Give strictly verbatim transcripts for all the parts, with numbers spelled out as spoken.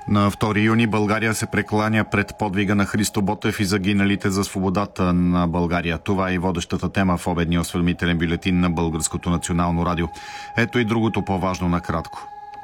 На втори юни България се прекланя пред подвига на Христо Ботев и загиналите за свободата на България. Това е и водещата тема в обедния осведомителен бюлетин на Българското национално радио. Ето и другото по-важно накратко.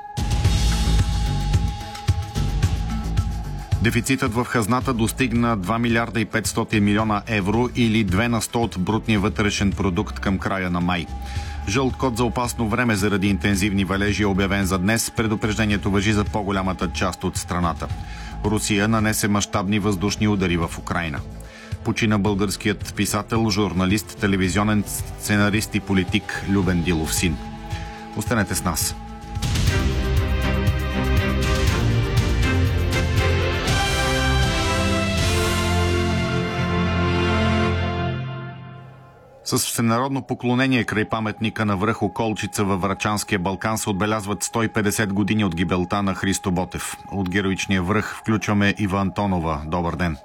Дефицитът в хазната достигна два милиарда и петстотин милиона евро или две на сто от брутния вътрешен продукт към края на май. Жълт код за опасно време заради интензивни валежи е обявен за днес. Предупреждението важи за по-голямата част от страната. Русия нанесе мащабни въздушни удари в Украйна. Почина българският писател, журналист, телевизионен сценарист и политик Любен Дилов син. Останете с нас. С всенародно поклонение край паметника на връх Околчица във Врачанския Балкан се отбелязват сто и петдесет години от гибелта на Христо Ботев. От героичния връх включваме Ива Антонова. Добър ден!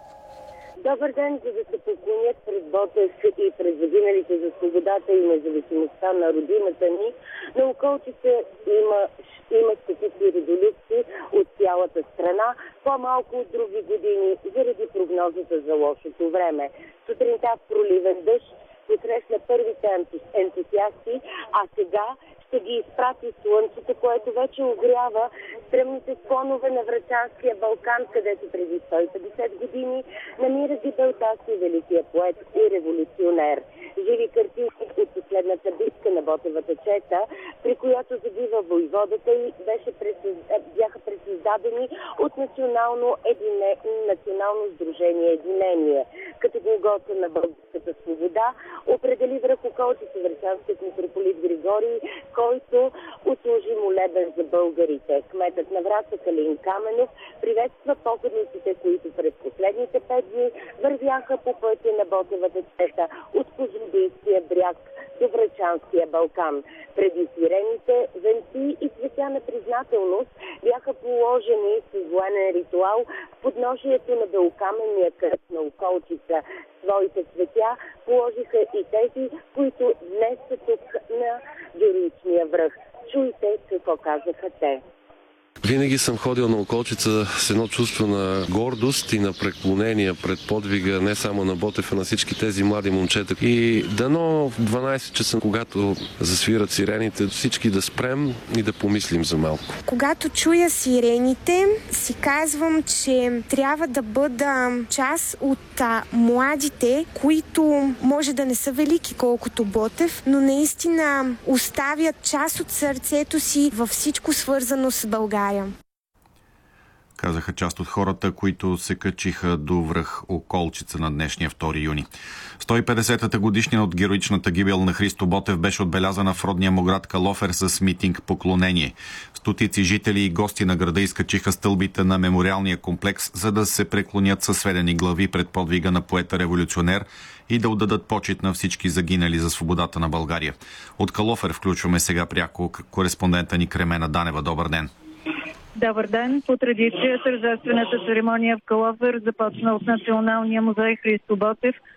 Добър ден, за да се поклонят пред Ботев и пред загиналите за свободата и независимостта на родината ни, на Околчица има, има стотици родолюбци от цялата страна, по-малко от други години, заради прогнозата за лошото време. Сутринта в проливен дъжд посрещна първите ентусиасти, а сега ще ги изпрати слънцето, което вече огрява стръмните склонове на Врачанския Балкан, където преди сто и петдесет години намира гибелта си великия поет и революционер. Живи картини от последната битка на Ботевата чета, при която загива войводата и беше пресъз... бяха пресъздадени от национално, едине... национално сдружение Единение. Като голгота на българската свобода определи връх Околчица Врачанският митрополит Григорий, който услужи молебен за българите. Кметът на Враца Калин Каменов приветства походниците, които през последните пет дни вървяха по пътя на Ботевата чета от Козлодийския бряг до Врачанския Балкан. Преди сирените, венци и цветя на признателност бяха положени с военен ритуал в подножието на белокаменния кръст на Околчица. Своите цветя положиха и тези, които днес са тук на героичния връх. Чуйте какво казаха те. Винаги съм ходил на Околчица с едно чувство на гордост и на преклонение пред подвига не само на Ботев, а на всички тези млади момчета. И дано в дванайсет часа, когато засвират сирените, всички да спрем и да помислим за малко. Когато чуя сирените, си казвам, че трябва да бъда част от а, младите, които може да не са велики колкото Ботев, но наистина оставят част от сърцето си във всичко свързано с България. Казаха част от хората, които се качиха до връх Околчица на днешния втори юни. сто и петдесетата годишнина от героичната гибел на Христо Ботев беше отбелязана в родния му град Калофер с митинг поклонение. Стотици жители и гости на града изкачиха стълбите на мемориалния комплекс, за да се преклонят със сведени глави пред подвига на поета-революционер и да отдадат почит на всички загинали за свободата на България. От Калофер включваме сега пряко кореспондента ни Кремена Данева. Добър ден! Добър ден! По традиция тържествената церемония в Калофер започна от Националния музей Христо Ботев,